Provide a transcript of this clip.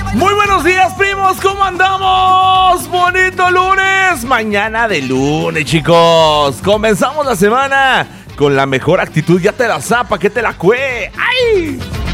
Muy buenos días, primos, ¿cómo andamos? Bonito lunes, mañana de lunes, chicos. Comenzamos la semana con la mejor actitud, ya te la zapa, que te la cue. ¡Ay!